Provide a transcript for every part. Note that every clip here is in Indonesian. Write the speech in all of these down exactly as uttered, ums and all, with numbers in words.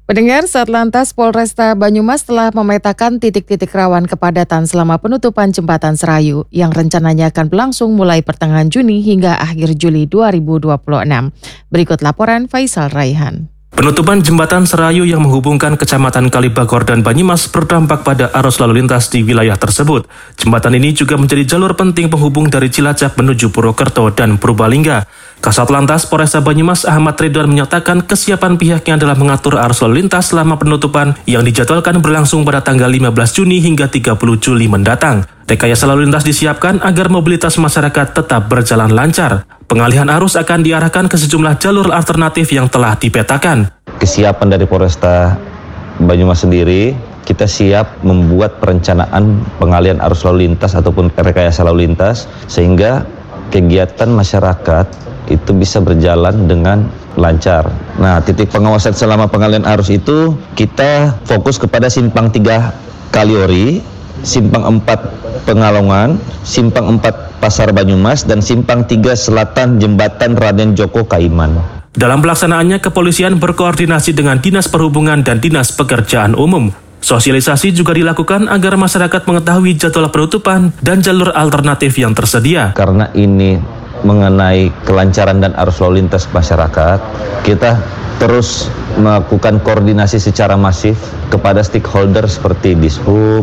Pendengar, Satlantas Polresta Banyumas telah memetakan titik-titik rawan kepadatan selama penutupan Jembatan Serayu yang rencananya akan berlangsung mulai pertengahan Juni hingga akhir Juli dua ribu dua puluh enam. Berikut laporan Faisal Raihan. Penutupan Jembatan Serayu yang menghubungkan Kecamatan Kalibagor dan Banyumas berdampak pada arus lalu lintas di wilayah tersebut. Jembatan ini juga menjadi jalur penting penghubung dari Cilacap menuju Purwokerto dan Purbalingga. Kasat Lantas Polresta Banyumas Ahmad Ridwan menyatakan kesiapan pihaknya adalah mengatur arus lalu lintas selama penutupan yang dijadwalkan berlangsung pada tanggal lima belas Juni hingga tiga puluh Juli mendatang. Rekayasa lalu lintas disiapkan agar mobilitas masyarakat tetap berjalan lancar. Pengalihan arus akan diarahkan ke sejumlah jalur alternatif yang telah dipetakan. Kesiapan dari Polresta Banyumas sendiri, kita siap membuat perencanaan pengalihan arus lalu lintas ataupun rekayasa lalu lintas sehingga kegiatan masyarakat itu bisa berjalan dengan lancar. Nah, titik pengawasan selama pengalihan arus itu kita fokus kepada Simpang tiga Kaliori, Simpang empat Pengalongan, Simpang empat Pasar Banyumas, dan Simpang tiga Selatan Jembatan Raden Djoko Kaiman. Dalam pelaksanaannya, kepolisian berkoordinasi dengan Dinas Perhubungan dan Dinas Pekerjaan Umum. Sosialisasi juga dilakukan agar masyarakat mengetahui jadwal penutupan dan jalur alternatif yang tersedia. Karena ini mengenai kelancaran dan arus lalu lintas masyarakat, kita terus melakukan koordinasi secara masif kepada stakeholder seperti Dishub,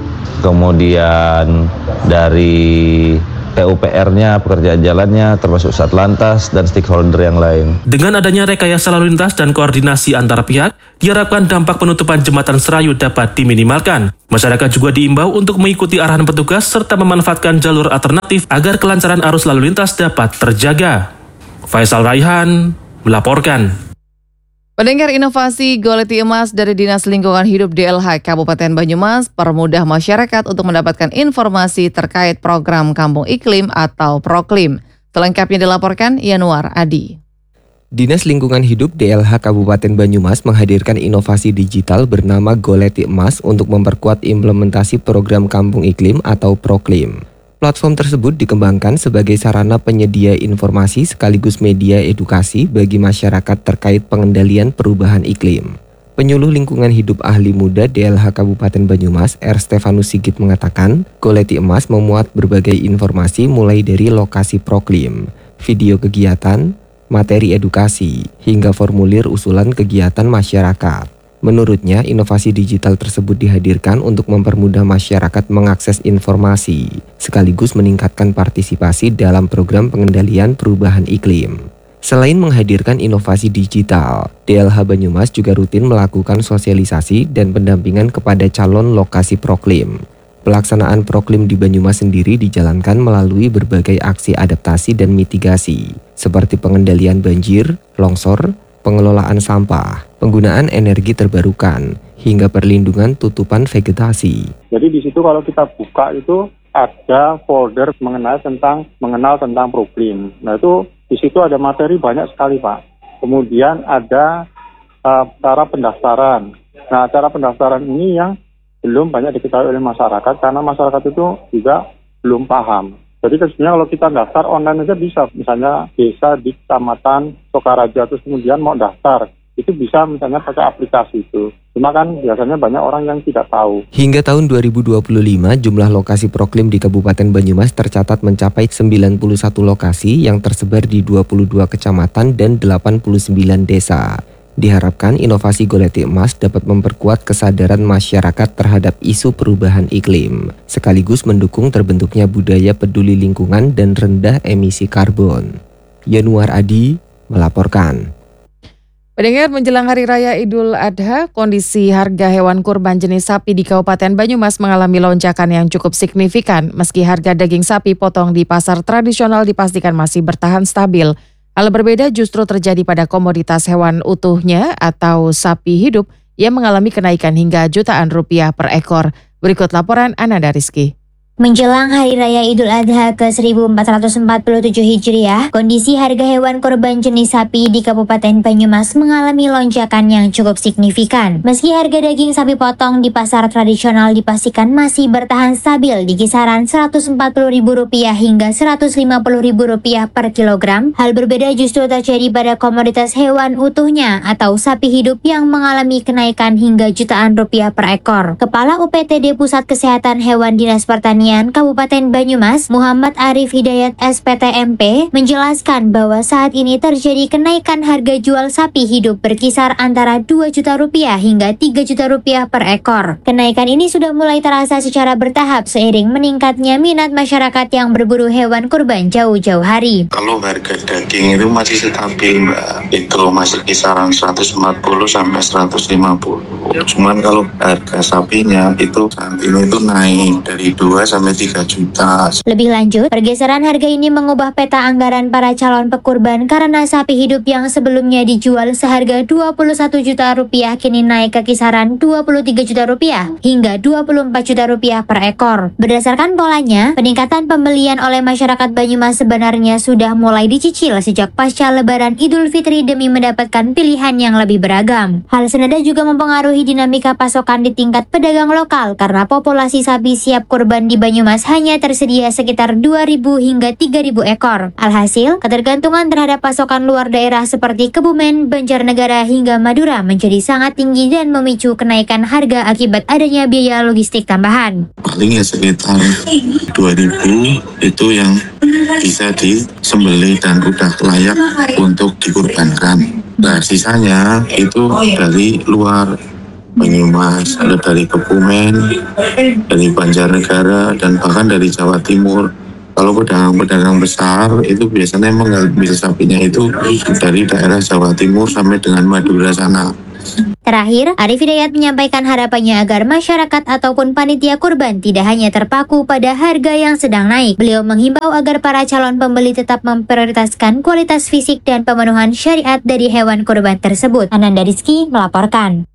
kemudian dari P U P R-nya, pekerjaan jalannya, termasuk Satlantas dan stakeholder yang lain. Dengan adanya rekayasa lalu lintas dan koordinasi antar pihak, diharapkan dampak penutupan Jembatan Serayu dapat diminimalkan. Masyarakat juga diimbau untuk mengikuti arahan petugas serta memanfaatkan jalur alternatif agar kelancaran arus lalu lintas dapat terjaga. Faisal Raihan melaporkan. Pendengar, inovasi Goleti Emas dari Dinas Lingkungan Hidup D L H Kabupaten Banyumas permudah masyarakat untuk mendapatkan informasi terkait program Kampung Iklim atau Proklim. Selengkapnya dilaporkan Yanuar Adi. Dinas Lingkungan Hidup D L H Kabupaten Banyumas menghadirkan inovasi digital bernama Goleti Emas untuk memperkuat implementasi program Kampung Iklim atau Proklim. Platform tersebut dikembangkan sebagai sarana penyedia informasi sekaligus media edukasi bagi masyarakat terkait pengendalian perubahan iklim. Penyuluh lingkungan hidup ahli muda D L H Kabupaten Banyumas, R. Stefanus Sigit mengatakan, Goleti Emas memuat berbagai informasi mulai dari lokasi Proklim, video kegiatan, materi edukasi, hingga formulir usulan kegiatan masyarakat. Menurutnya, inovasi digital tersebut dihadirkan untuk mempermudah masyarakat mengakses informasi, sekaligus meningkatkan partisipasi dalam program pengendalian perubahan iklim. Selain menghadirkan inovasi digital, D L H Banyumas juga rutin melakukan sosialisasi dan pendampingan kepada calon lokasi Proklim. Pelaksanaan Proklim di Banyumas sendiri dijalankan melalui berbagai aksi adaptasi dan mitigasi, seperti pengendalian banjir, longsor, pengelolaan sampah, penggunaan energi terbarukan, hingga perlindungan tutupan vegetasi. Jadi di situ kalau kita buka itu ada folder mengenal tentang mengenal tentang Proklim. Nah itu di situ ada materi banyak sekali, Pak. Kemudian ada uh, cara pendaftaran. Nah cara pendaftaran ini yang belum banyak diketahui oleh masyarakat karena masyarakat itu juga belum paham. Jadi sebenarnya kalau kita daftar online aja bisa, misalnya desa di kecamatan Sokaraja terus kemudian mau daftar, itu bisa misalnya pakai aplikasi itu. Cuma kan biasanya banyak orang yang tidak tahu. Hingga tahun dua ribu dua puluh lima, jumlah lokasi Proklim di Kabupaten Banyumas tercatat mencapai sembilan puluh satu lokasi yang tersebar di dua puluh dua kecamatan dan delapan puluh sembilan desa. Diharapkan inovasi Goleti Emas dapat memperkuat kesadaran masyarakat terhadap isu perubahan iklim, sekaligus mendukung terbentuknya budaya peduli lingkungan dan rendah emisi karbon. Yanuar Adi melaporkan. Pendengar, menjelang Hari Raya Idul Adha, kondisi harga hewan kurban jenis sapi di Kabupaten Banyumas mengalami lonjakan yang cukup signifikan, meski harga daging sapi potong di pasar tradisional dipastikan masih bertahan stabil. Hal berbeda justru terjadi pada komoditas hewan utuhnya atau sapi hidup yang mengalami kenaikan hingga jutaan rupiah per ekor. Berikut laporan Ananda Rizky. Menjelang Hari Raya Idul Adha ke seribu empat ratus empat puluh tujuh Hijriah, kondisi harga hewan kurban jenis sapi di Kabupaten Banyumas mengalami lonjakan yang cukup signifikan. Meski harga daging sapi potong di pasar tradisional dipastikan masih bertahan stabil di kisaran seratus empat puluh ribu rupiah hingga seratus lima puluh ribu rupiah per kilogram, hal berbeda justru terjadi pada komoditas hewan utuhnya atau sapi hidup yang mengalami kenaikan hingga jutaan rupiah per ekor. Kepala U P T D Pusat Kesehatan Hewan Dinas Pertanian Kabupaten Banyumas, Muhammad Arif Hidayat S P T M P, menjelaskan bahwa saat ini terjadi kenaikan harga jual sapi hidup berkisar antara dua juta rupiah hingga tiga juta rupiah per ekor. Kenaikan ini sudah mulai terasa secara bertahap seiring meningkatnya minat masyarakat yang berburu hewan kurban jauh-jauh hari. Kalau harga daging itu masih stabil, Mbak. Itu masih kisaran seratus empat puluh sampai seratus lima puluh. Cuman kalau harga sapinya itu saat ini itu naik dari dua sampai tiga juta. Lebih lanjut, pergeseran harga ini mengubah peta anggaran para calon pekurban karena sapi hidup yang sebelumnya dijual seharga dua puluh satu juta rupiah kini naik ke kisaran dua puluh tiga juta rupiah hingga dua puluh empat juta rupiah per ekor. Berdasarkan polanya, peningkatan pembelian oleh masyarakat Banyumas sebenarnya sudah mulai dicicil sejak pasca Lebaran Idul Fitri demi mendapatkan pilihan yang lebih beragam. Hal senada juga mempengaruhi dinamika pasokan di tingkat pedagang lokal karena populasi sapi siap kurban di Banyumas hanya tersedia sekitar dua ribu hingga tiga ribu ekor. Alhasil, ketergantungan terhadap pasokan luar daerah seperti Kebumen, Banjarnegara hingga Madura menjadi sangat tinggi dan memicu kenaikan harga akibat adanya biaya logistik tambahan. Paling ya sekitar dua ribu itu yang bisa disembelih dan udah layak untuk dikurbankan. Nah, sisanya itu dari luar Banyumas, ada dari Kebumen, dari Banjarnegara, dan bahkan dari Jawa Timur. Kalau pedagang-pedagang besar itu biasanya mengambil sapinya itu dari daerah Jawa Timur sampai dengan Madura sana. Terakhir, Arif Hidayat menyampaikan harapannya agar masyarakat ataupun panitia kurban tidak hanya terpaku pada harga yang sedang naik. Beliau menghimbau agar para calon pembeli tetap memprioritaskan kualitas fisik dan pemenuhan syariat dari hewan kurban tersebut. Ananda Rizky melaporkan.